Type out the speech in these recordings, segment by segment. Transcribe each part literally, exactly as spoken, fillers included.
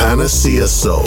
Panacea Soul.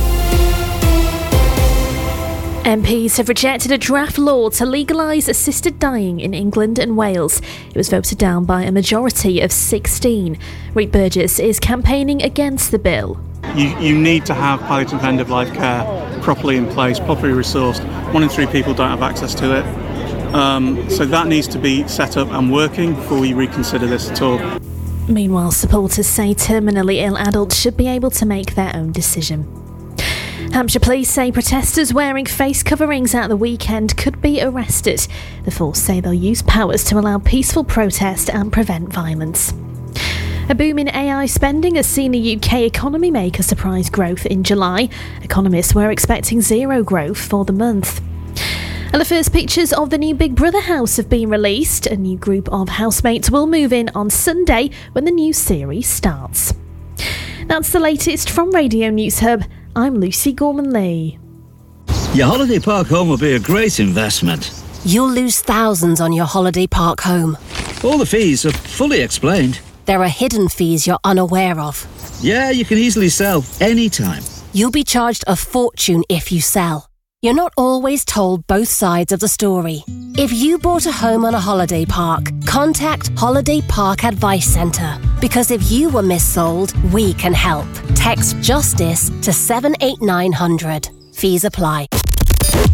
M Ps have rejected a draft law to legalise assisted dying in England and Wales. It was voted down by a majority of sixteen. Reid Burgess is campaigning against the bill. You, you need to have palliative end-of-life care properly in place, properly resourced. One in three people don't have access to it. Um, so that needs to be set up and working before we reconsider this at all. Meanwhile, supporters say terminally ill adults should be able to make their own decision. Hampshire police say protesters wearing face coverings at the weekend could be arrested. The force say they'll use powers to allow peaceful protest and prevent violence. A boom in A I spending has seen the U K economy make a surprise growth in July. Economists were expecting zero growth for the month. And the first pictures of the new Big Brother house have been released. A new group of housemates will move in on Sunday when the new series starts. That's the latest from Radio News Hub. I'm Lucy Gorman-Lee. Your holiday park home will be a great investment. You'll lose thousands on your holiday park home. All the fees are fully explained. There are hidden fees you're unaware of. Yeah, you can easily sell anytime. You'll be charged a fortune if you sell. You're not always told both sides of the story. If you bought a home on a holiday park, contact Holiday Park Advice Centre. Because if you were missold, we can help. Text JUSTICE to seven eight nine hundred. Fees apply.